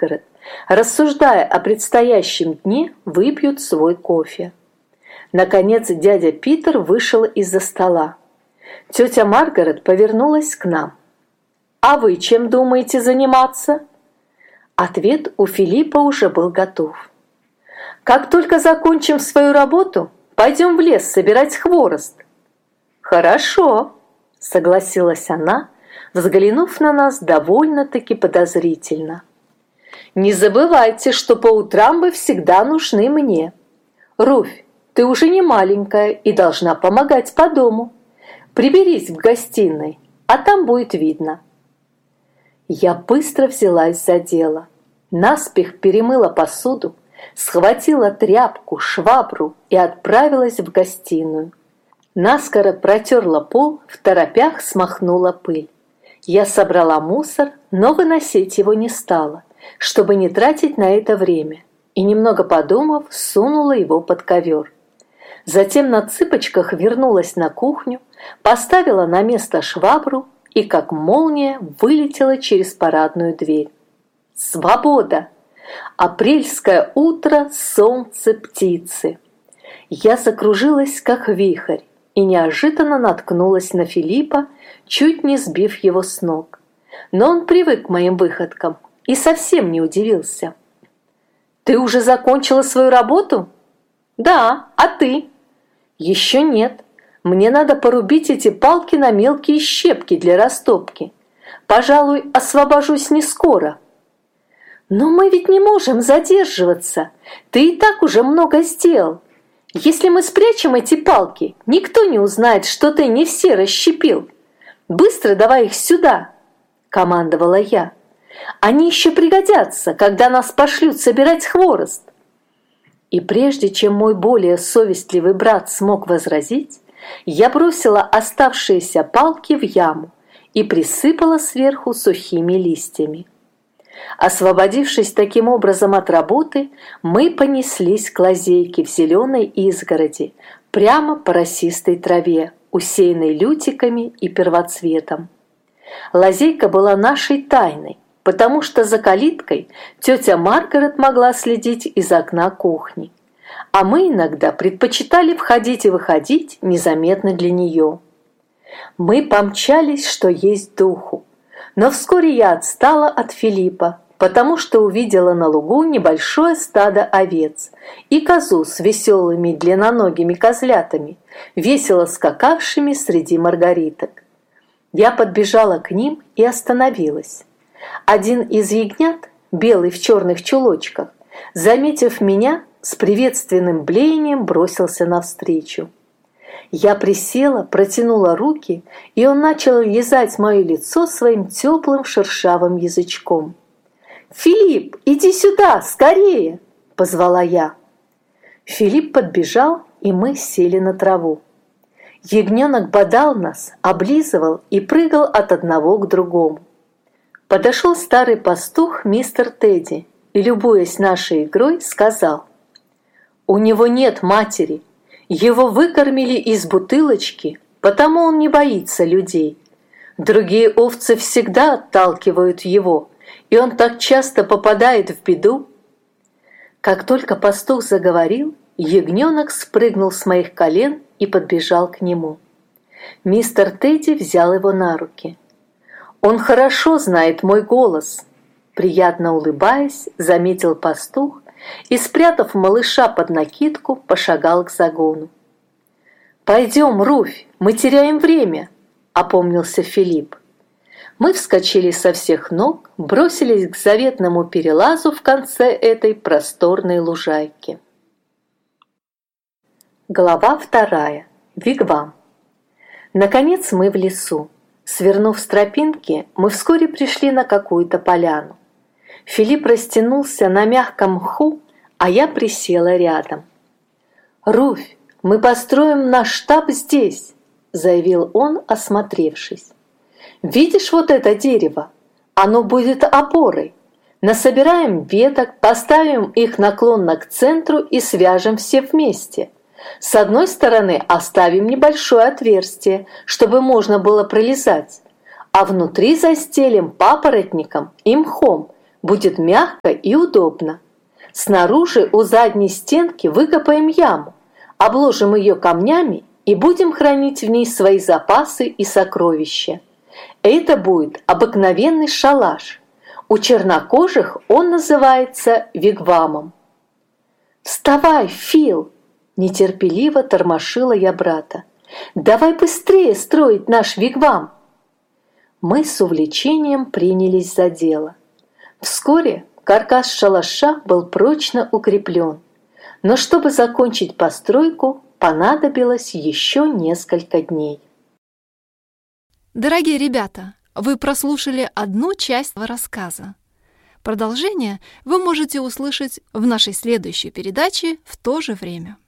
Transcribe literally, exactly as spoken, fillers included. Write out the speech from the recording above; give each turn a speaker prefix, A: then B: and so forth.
A: Маргарет, рассуждая о предстоящем дне, выпьют свой кофе. Наконец дядя Питер вышел из-за стола. Тетя Маргарет повернулась к нам. «А вы чем думаете заниматься?» Ответ у Филиппа уже был готов. «Как только закончим свою работу, пойдем в лес собирать хворост». «Хорошо», — согласилась она, взглянув на нас довольно-таки подозрительно. «Не забывайте, что по утрам вы всегда нужны мне. Руфь, ты уже не маленькая и должна помогать по дому. Приберись в гостиной, а там будет видно». Я быстро взялась за дело. Наспех перемыла посуду, схватила тряпку, швабру и отправилась в гостиную. Наскоро протерла пол, второпях смахнула пыль. Я собрала мусор, но выносить его не стала, чтобы не тратить на это время, и, немного подумав, сунула его под ковер. Затем на цыпочках вернулась на кухню, поставила на место швабру и, как молния, вылетела через парадную дверь. Свобода! Апрельское утро, солнце, птицы. Я закружилась, как вихрь, и неожиданно наткнулась на Филиппа, чуть не сбив его с ног. Но он привык к моим выходкам и совсем не удивился. «Ты уже закончила свою работу?» «Да, а ты?» «Еще нет. Мне надо порубить эти палки на мелкие щепки для растопки. Пожалуй, освобожусь не скоро». «Но мы ведь не можем задерживаться. Ты и так уже много сделал. Если мы спрячем эти палки, никто не узнает, что ты не все расщепил. Быстро давай их сюда», — командовала я. «Они еще пригодятся, когда нас пошлют собирать хворост». И прежде чем мой более совестливый брат смог возразить, я бросила оставшиеся палки в яму и присыпала сверху сухими листьями. Освободившись таким образом от работы, мы понеслись к лазейке в зеленой изгороди, прямо по росистой траве, усеянной лютиками и первоцветом. Лазейка была нашей тайной, потому что за калиткой тетя Маргарет могла следить из окна кухни, а мы иногда предпочитали входить и выходить незаметно для нее. Мы помчались, что есть духу. Но вскоре я отстала от Филиппа, потому что увидела на лугу небольшое стадо овец и козу с веселыми длинноногими козлятами, весело скакавшими среди маргариток. Я подбежала к ним и остановилась. Один из ягнят, белый в черных чулочках, заметив меня, с приветственным блеянием бросился навстречу. Я присела, протянула руки, и он начал лизать мое лицо своим теплым шершавым язычком. «Филипп, иди сюда, скорее!» – позвала я. Филипп подбежал, и мы сели на траву. Ягненок бодал нас, облизывал и прыгал от одного к другому. Подошел старый пастух мистер Тедди и, любуясь нашей игрой, сказал: «У него нет матери. Его выкормили из бутылочки, потому он не боится людей. Другие овцы всегда отталкивают его, и он так часто попадает в беду». Как только пастух заговорил, ягненок спрыгнул с моих колен и подбежал к нему. Мистер Тедди взял его на руки. «Он хорошо знает мой голос», — приятно улыбаясь, заметил пастух, и, спрятав малыша под накидку, пошагал к загону. «Пойдем, Руфь, мы теряем время», — опомнился Филипп. Мы вскочили со всех ног, бросились к заветному перелазу в конце этой просторной лужайки. Глава вторая. Вигвам. Наконец мы в лесу. Свернув с тропинки, мы вскоре пришли на какую-то поляну. Филипп растянулся на мягком мху, а я присела рядом. «Руфь, мы построим наш штаб здесь», — заявил он, осмотревшись. «Видишь вот это дерево? Оно будет опорой. Насобираем веток, поставим их наклонно к центру и свяжем все вместе. С одной стороны оставим небольшое отверстие, чтобы можно было пролезать, а внутри застелим папоротником и мхом, Будет мягко и удобно. Снаружи у задней стенки выкопаем яму, обложим ее камнями и будем хранить в ней свои запасы и сокровища. Это будет обыкновенный шалаш. У чернокожих он называется вигвамом. «Вставай, Фил!» – нетерпеливо тормошила я брата. «Давай быстрее строить наш вигвам!» Мы с увлечением принялись за дело. Вскоре каркас шалаша был прочно укреплен, но чтобы закончить постройку, понадобилось еще несколько дней.
B: Дорогие ребята, вы прослушали одну часть рассказа. Продолжение вы можете услышать в нашей следующей передаче в то же время.